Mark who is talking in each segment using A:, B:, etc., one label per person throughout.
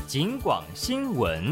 A: 警广新闻。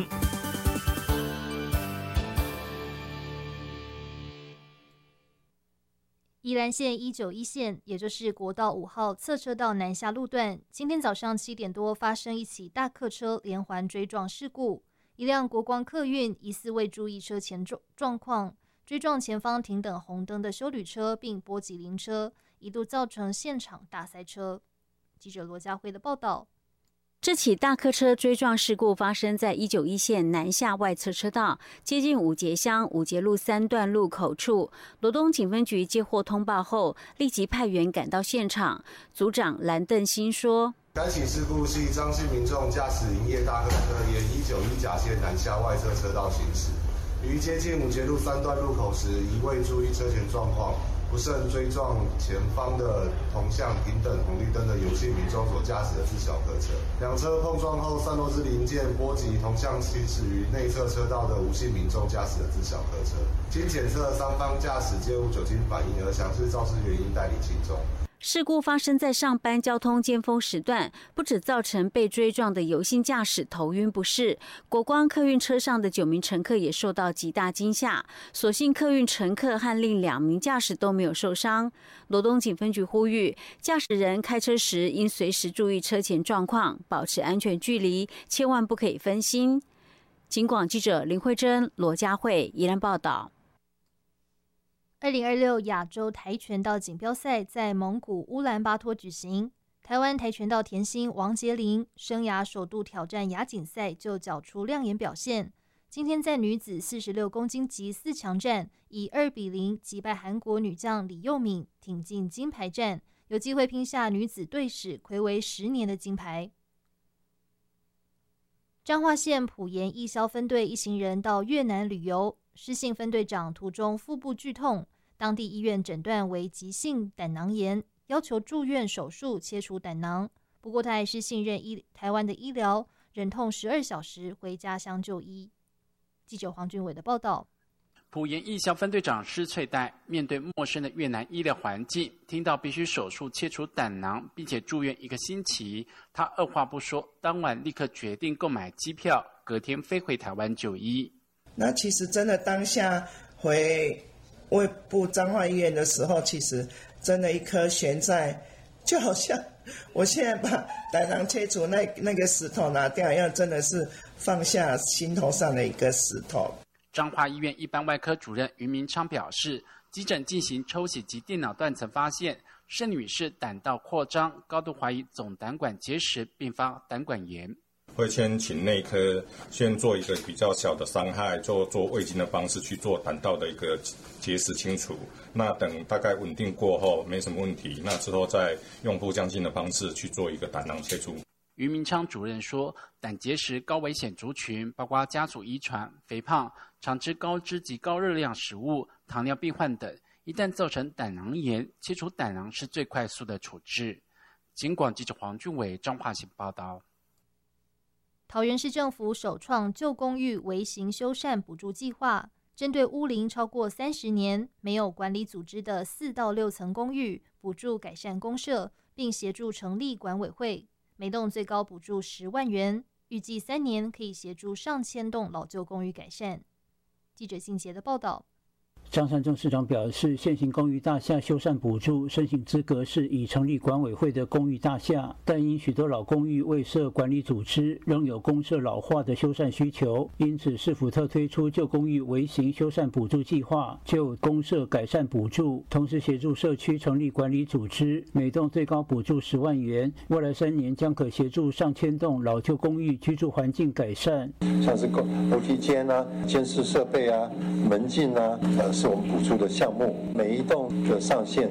B: 宜兰县191线，也就是国道5号侧车道南下路段，今天早上7点多发生一起大客车连环追撞事故，一辆国光客运疑似未注意车前状况，追撞前方停等红灯的休旅车，并波及邻车，一度造成现场大塞车。记者罗家辉的报道。
C: 这起大客车追撞事故发生在191线南下外侧车道，接近五节乡五节路3段路口处。罗东警分局接获通报后，立即派员赶到现场。组长蓝邓新说：“
D: 该起事故系张姓民众驾驶营业大客车沿191甲线南下外侧车道行驶，于接近五节路3段路口时，疑未注意车前状况，不慎追撞前方的同向停等红绿灯的有姓民众所驾驶的自小客车，两车碰撞后散落之零件波及同向行驶于内侧车道的无姓民众驾驶的自小客车，经检测双方驾驶皆无酒精反应，而详细肇事原因待理轻重。”
C: 事故发生在上班交通尖峰时段，不只造成被追撞的有姓驾驶头晕不适，国光客运车上的9名乘客也受到极大惊吓。所幸客运乘客和另2名驾驶都没有受伤。罗东警分局呼吁，驾驶人开车时应随时注意车前状况，保持安全距离，千万不可以分心。警广记者林慧珍、罗佳慧宜兰报道。
B: 2026亚洲跆拳道锦标赛在蒙古乌兰巴托举行，台湾跆拳道甜心王洁玲生涯首度挑战亚锦赛，就缴出亮眼表现。今天在女子46公斤级4强战，以2-0击败韩国女将李佑敏，挺进金牌战，有机会拼下女子队史睽违10年的金牌。彰化县埔盐义消分队一行人到越南旅游，失信分队长途中腹部剧痛，当地医院诊断为急性胆囊炎，要求住院手术切除胆囊。不过他还是信任台湾的医疗，忍痛12小时回家乡就医。记者黄俊伟的报道。
E: 埔盐义消分队长施翠黛面对陌生的越南医疗环境，听到必须手术切除胆囊，并且住院1个星期，他二话不说，当晚立刻决定购买机票，隔天飞回台湾就医。
F: 那其实真的当下回卫部彰化医院的时候，其实真的一颗悬在，就好像我现在把胆囊切除那个石头拿掉一样，真的是放下心头上的一个石头。
E: 彰化医院一般外科主任余明昌表示，急诊进行抽血及电脑断层发现，盛女士胆道扩张，高度怀疑总胆管结石并发胆管炎。
G: 会先请内科先做一个比较小的伤害，做胃镜的方式去做胆道的一个结石清除。那等大概稳定过后没什么问题，那之后再用腹腔镜的方式去做一个胆囊切除。
E: 余明昌主任说，胆结石高危险族群包括家族遗传、肥胖、常吃高脂及高热量食物、糖尿病患等，一旦造成胆囊炎，切除胆囊是最快速的处置。警广记者黄俊伟彰化县报道。
B: 桃园市政府首创旧公寓微型修缮补助计划，针对屋龄超过30年、没有管理组织的4到6层公寓，补助改善公设，并协助成立管委会，每栋最高补助10万元，预计3年可以协助上千栋老旧公寓改善。记者信杰的报道。
H: 张善政市长表示，现行公寓大厦修缮补助申请资格是已成立管委会的公寓大厦，但因许多老公寓未设管理组织，仍有公设老化的修缮需求，因此市府特推出旧公寓微型修缮补助计划，就公设改善补助，同时协助社区成立管理组织，每栋最高补助10万元，未来3年将可协助上千栋老旧公寓居住环境改善，
I: 像是楼梯间啊、监视设备啊、门禁啊，是我们补助的项目，每一栋的上限